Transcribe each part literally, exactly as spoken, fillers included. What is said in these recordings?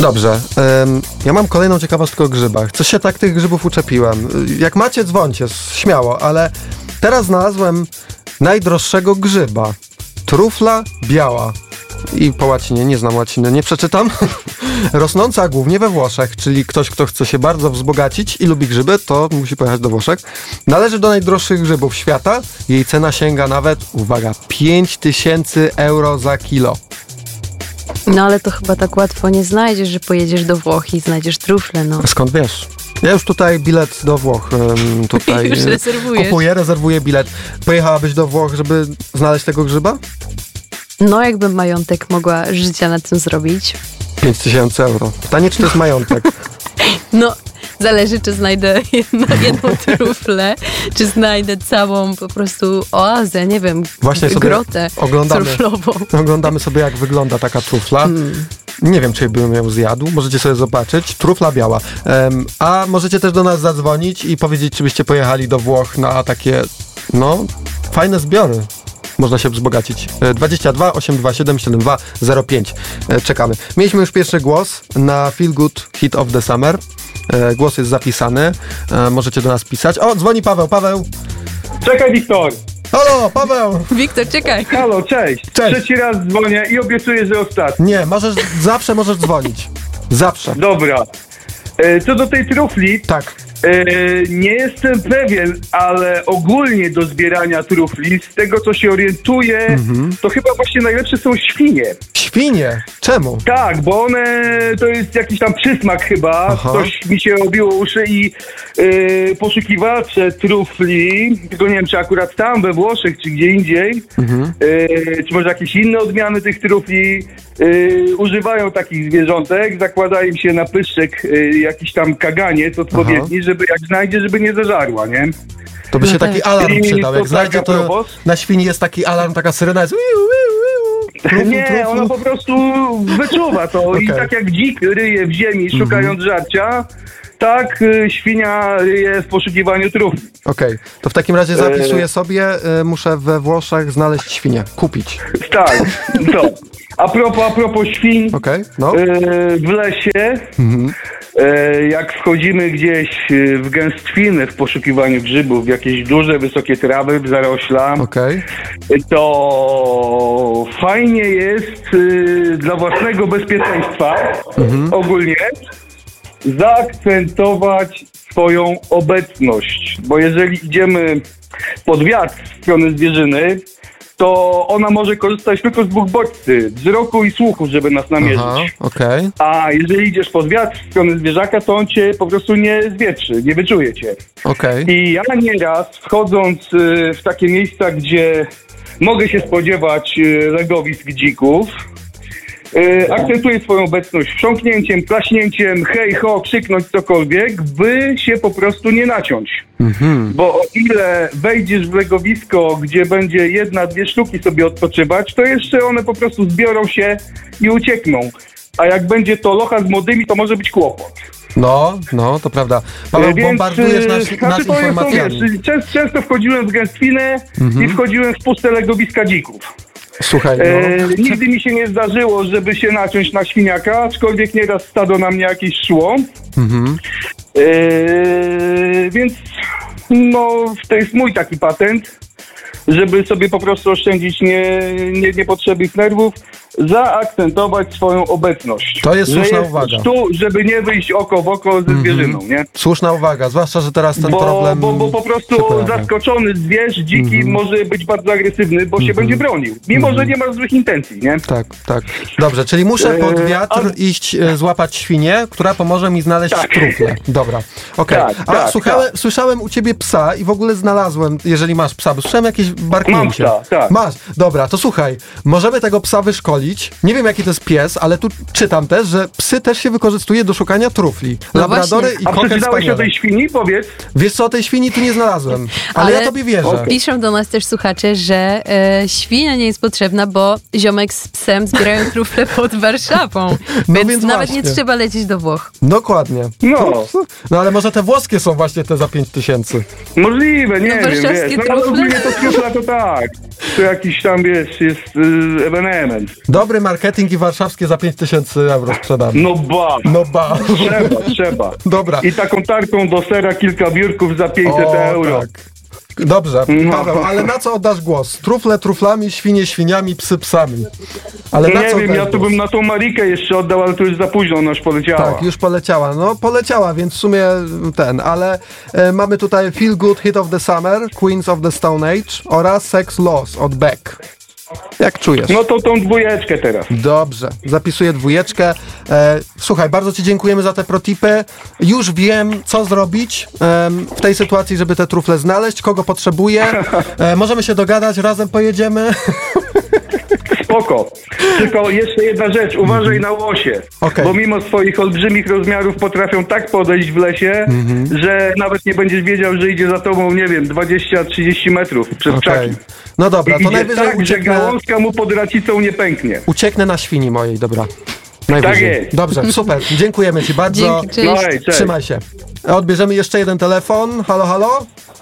Dobrze. Um, ja mam kolejną ciekawostkę o grzybach. Coś się tak tych grzybów uczepiłem. Jak macie, dzwońcie, śmiało, ale teraz znalazłem najdroższego grzyba. Trufla biała. I po łacinie, nie znam łaciny, nie przeczytam. Rosnąca głównie we Włoszech, czyli ktoś, kto chce się bardzo wzbogacić i lubi grzyby, to musi pojechać do Włoszech. Należy do najdroższych grzybów świata. Jej cena sięga nawet, uwaga, pięć tysięcy euro za kilo. No ale to chyba tak łatwo nie znajdziesz, że pojedziesz do Włoch i znajdziesz trufle, no. Skąd wiesz? Ja już tutaj bilet do Włoch um, tutaj już rezerwujesz. kupuję, rezerwuję bilet. Pojechałabyś do Włoch, żeby znaleźć tego grzyba? No jakbym majątek mogła życia na tym zrobić. pięć tysięcy euro. Pytanie, czy to jest majątek? No, zależy, czy znajdę jedno, jedną truflę, czy znajdę całą po prostu oazę, nie wiem, Właśnie sobie grotę oglądamy, truflową. Oglądamy sobie, jak wygląda taka trufla. Hmm. Nie wiem, czy bym ją zjadł. Możecie sobie zobaczyć. Trufla biała. Um, a możecie też do nas zadzwonić i powiedzieć, czy byście pojechali do Włoch na takie, no, fajne zbiory. Można się wzbogacić. dwadzieścia dwa osiemset dwadzieścia siedem siedemdziesiąt dwa zero pięć. Czekamy. Mieliśmy już pierwszy głos na Feel Good Hit of the Summer. Głos jest zapisany. Możecie do nas pisać. O, dzwoni Paweł. Paweł. Czekaj, Wiktor. Halo, Paweł. Wiktor, czekaj. Halo, cześć. Cześć. Trzeci raz dzwonię i obiecuję, że ostatni. Nie, możesz, zawsze możesz dzwonić. Zawsze. Dobra. E, co do tej trufli, tak. E, nie jestem pewien, ale ogólnie do zbierania trufli, z tego co się orientuję, mm-hmm. to chyba właśnie najlepsze są świnie. Świnie? Czemu? Tak, bo one to jest jakiś tam przysmak chyba. Aha. Coś mi się obiło uszy i e, poszukiwacze trufli, tylko nie wiem, czy akurat tam we Włoszech, czy gdzie indziej, mm-hmm. e, czy może jakieś inne odmiany tych trufli, e, używają takich zwierzątek, zakładają się na pyszczek e, jakiś tam kaganiec odpowiedni, żeby jak znajdzie, żeby nie zażarła, nie? To by się taki alarm I przydał. Jak znajdzie, to propos. Na świni jest taki alarm, taka syrena jest... Trufu, nie, trufu. Ona po prostu wyczuwa to okay. I tak jak dzik ryje w ziemi szukając mm-hmm. żarcia, tak y, świnia ryje w poszukiwaniu trufli. Okej, okay. To w takim razie zapisuję e... sobie, y, muszę we Włoszech znaleźć świnię, kupić. Tak, to. A propos, a propos świń okay. no. y, w lesie, mm-hmm. y, jak wchodzimy gdzieś w gęstwiny w poszukiwaniu grzybów, w jakieś duże, wysokie trawy, w zarośla, okay. to fajnie jest y, dla własnego bezpieczeństwa mm-hmm. ogólnie zaakcentować swoją obecność, bo jeżeli idziemy pod wiatr w stronę zwierzyny, to ona może korzystać tylko z dwóch bodźcy, wzroku i słuchu, żeby nas namierzyć. Aha, okay. A jeżeli idziesz pod wiatr w stronę zwierzaka, to on cię po prostu nie zwietrzy, nie wyczuje cię. Okay. I ja nieraz, wchodząc w takie miejsca, gdzie mogę się spodziewać legowisk dzików, akcentuję swoją obecność wstrząknięciem, klaśnięciem, hej, ho, krzyknąć cokolwiek, by się po prostu nie naciąć. Mm-hmm. Bo o ile wejdziesz w legowisko, gdzie będzie jedna, dwie sztuki sobie odpoczywać, to jeszcze one po prostu zbiorą się i uciekną. A jak będzie to locha z młodymi, to może być kłopot. No, no, to prawda. Paweł, Więc, bombardujesz nas, znaczy nas to informacjami. Jest, wiesz, często, często wchodziłem w gęstwinę mm-hmm. i wchodziłem w puste legowiska dzików. Słuchaj, no. e, nigdy mi się nie zdarzyło, żeby się naciąć na świniaka, aczkolwiek nieraz stado na mnie jakieś szło. Mhm. E, więc no, to jest mój taki patent, żeby sobie po prostu oszczędzić nie, nie, niepotrzebnych nerwów, zaakcentować swoją obecność. To jest słuszna jest uwaga. Tu, żeby nie wyjść oko w oko ze zwierzyną, nie? Słuszna uwaga, zwłaszcza, że teraz ten bo, problem Bo, bo po prostu zaskoczony zwierz dziki mm-hmm. może być bardzo agresywny, bo mm-hmm. się będzie bronił. Mimo, mm-hmm. że nie ma złych intencji, nie? Tak, tak. Dobrze, czyli muszę pod wiatr e, a... iść, e, złapać świnię, która pomoże mi znaleźć tak. truflę. Dobra, okej. Okay. Tak, a tak, słuchałem, tak. słyszałem u ciebie psa i w ogóle znalazłem, jeżeli masz psa, bo słyszałem jakieś barknięcie. Mam psa, tak. Masz, dobra, to słuchaj, możemy tego psa wyszkolić. Nie wiem, jaki to jest pies, ale tu czytam też, że psy też się wykorzystuje do szukania trufli. No Labradory właśnie. i A cocker przeczytałeś spaniele. o tej świni? Powiedz. Wiesz co, o tej świni tu nie znalazłem, ale, ale ja tobie wierzę. Okay. Piszą do nas też słuchacze, że e, świnia nie jest potrzebna, bo ziomek z psem zbierają trufle pod Warszawą. No więc, więc nawet właśnie. nie trzeba lecieć do Włoch. Dokładnie. No. No ale może te włoskie są właśnie te za pięć tysięcy. Możliwe, nie no, wiem, wiesz. No ale ogólnie to trufla to tak. To jakiś tam, wiesz, jest y, ewenement. Dobry marketing i warszawskie za pięć tysięcy euro sprzedamy. No ba, No ba. trzeba, trzeba. Dobra. I taką tarką do sera kilka biurków za pięćset euro. tak. Dobrze, No. Paweł, ale na co oddasz głos? Trufle truflami, świnie świniami, psy psami. Ale na Nie co wiem, oddasz ja tu głos? bym na tą Marikę jeszcze oddał, ale to już za późno, ona już poleciała. Tak, już poleciała. No poleciała, więc w sumie ten, ale e, mamy tutaj Feel Good Hit of the Summer, Queens of the Stone Age oraz Sex Loss od Beck. Jak czujesz? No to tą dwójeczkę teraz. Dobrze, zapisuję dwójeczkę. E, słuchaj, bardzo ci dziękujemy za te protipy. Już wiem, co zrobić em, w tej sytuacji, żeby te trufle znaleźć, kogo potrzebuję. E, możemy się dogadać, razem pojedziemy. Spoko. Tylko jeszcze jedna rzecz, uważaj na łosie. Okej. Bo mimo swoich olbrzymich rozmiarów potrafią tak podejść w lesie, że nawet nie będziesz wiedział, że idzie za tobą, nie wiem, dwadzieścia trzydzieści metrów przez Okej. krzaki. No dobra, I to idzie najwyżej tak, że ucieknę, gałązka mu pod racicą nie pęknie. ucieknę na świni mojej, dobra. Najwyżej. Tak jest. Dobrze, super. Dziękujemy ci bardzo. Dzięki, cześć. No hej, cześć. Trzymaj się. Odbierzemy jeszcze jeden telefon. Halo, halo?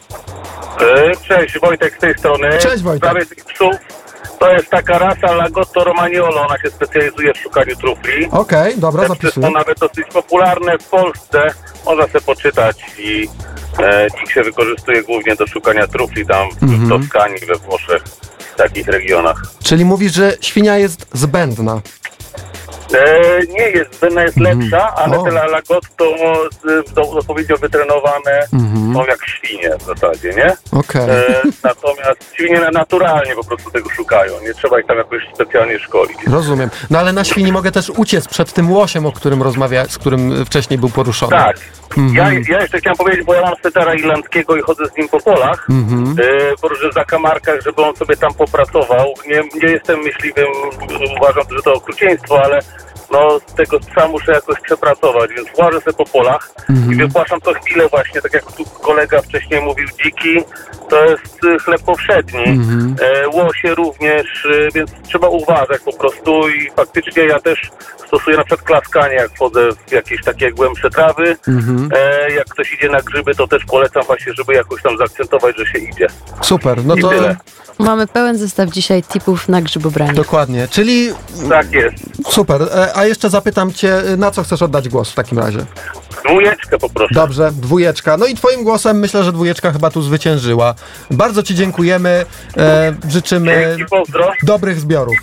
E, Cześć, Wojtek z tej strony. Cześć, Wojtek. W sprawie tych psów, to jest taka rasa Lagotto Romagnolo, ona się specjalizuje w szukaniu trufli. Okej, dobra, Te psy zapisuję. są nawet dosyć popularne w Polsce, można sobie poczytać i e, ich się wykorzystuje głównie do szukania trufli tam w Mhm. Toskanii, we Włoszech, w takich regionach. Czyli mówisz, że świnia jest zbędna. E, nie jest, zbędna jest lepsza, ale O. te Lagotto e, do- odpowiednio wytrenowane Mhm. są jak świnie w zasadzie, nie? Okej. E, natomiast świnie naturalnie po prostu tego szukają. Nie trzeba ich tam jakoś specjalnie szkolić. Rozumiem. No ale na świni mogę też uciec przed tym łosiem, o którym rozmawia, z którym wcześniej był poruszony. Tak. Mhm. Ja, ja jeszcze chciałem powiedzieć, bo ja mam setera irlandzkiego i chodzę z nim po polach, Mhm. e, po różnych zakamarkach, żeby on sobie tam popracował. Nie, nie jestem myśliwym, uważam, że to okrucieństwo, ale no z tego psa muszę jakoś przepracować, więc łażę sobie po polach Mhm. i wypłaszam co chwilę właśnie, tak jak tu kolega wcześniej mówił, dziki, to jest y, chleb powszedni, Mhm. e, łosie również, y, więc trzeba uważać po prostu i faktycznie ja też stosuję na przykład klaskanie, jak wchodzę w jakieś takie głębsze trawy, Mhm. e, jak ktoś idzie na grzyby, to też polecam właśnie, żeby jakoś tam zaakcentować, że się idzie. Super, no I to tyle. Mamy pełen zestaw dzisiaj tipów na grzybobranie. dokładnie. Czyli Tak jest. super. E, A jeszcze zapytam cię, na co chcesz oddać głos w takim razie? Dwójeczkę poproszę. Dobrze, dwójeczka. No i twoim głosem myślę, że dwójeczka chyba tu zwyciężyła. Bardzo ci dziękujemy. E, życzymy Dzięki, pozdro. dobrych zbiorów.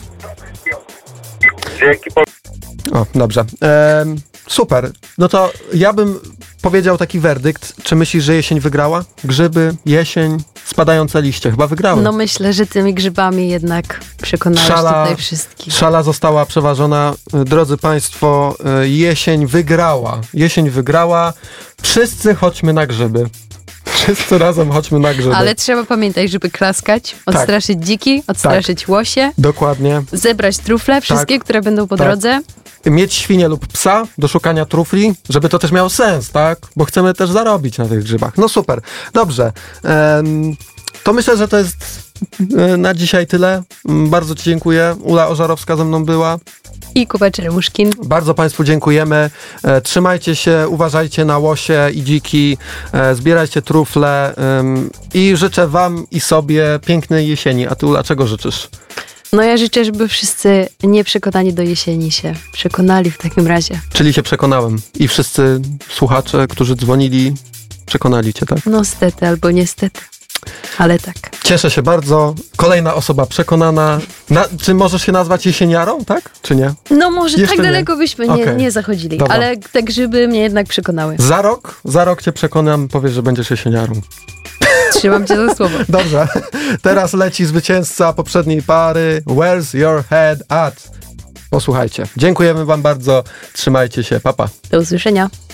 Dzięki, pozdro. O, dobrze. Em, super. No to ja bym powiedział taki werdykt. Czy myślisz, że jesień wygrała? Grzyby, jesień, spadające liście. Chyba wygrały. No myślę, że tymi grzybami jednak przekonałeś Szala- tutaj wszystkich. Szala została przeważona. Drodzy Państwo, e, jesień wygrała. Jesień wygrała. Wszyscy chodźmy na grzyby. Wszyscy razem chodźmy na grzyby. Ale trzeba pamiętać, żeby klaskać, odstraszyć dziki, odstraszyć łosie, Dokładnie. zebrać trufle, wszystkie, które będą po Tak. drodze. Mieć świnię lub psa do szukania trufli, żeby to też miało sens, tak? Bo chcemy też zarobić na tych grzybach. No super. Dobrze. Em, to myślę, że to jest e, na dzisiaj tyle. Mm, Bardzo ci dziękuję. Ula Ożarowska ze mną była. I Kuba Czermuszkin. Bardzo Państwu dziękujemy. E, trzymajcie się, uważajcie na łosie i dziki, e, zbierajcie trufle em, i życzę Wam i sobie pięknej jesieni. A Ty, Ula, czego życzysz? No ja życzę, żeby wszyscy nieprzekonani do jesieni się przekonali w takim razie. Czyli się przekonałem. I wszyscy słuchacze, którzy dzwonili, przekonali Cię, tak? No stety albo niestety. Ale tak. Cieszę się bardzo. Kolejna osoba przekonana. Na, czy możesz się nazwać jesieniarą, tak? Czy nie? No może Jeszcze tak nie. daleko byśmy nie, Okej. nie zachodzili, Dobra. ale te grzyby mnie jednak przekonały. Za rok, za rok cię przekonam, powiesz, że będziesz jesieniarą. Trzymam cię za słowo. Dobrze. Teraz leci zwycięzca poprzedniej pary. Where's your head at? Posłuchajcie. Dziękujemy wam bardzo. Trzymajcie się. Pa, pa. Do usłyszenia.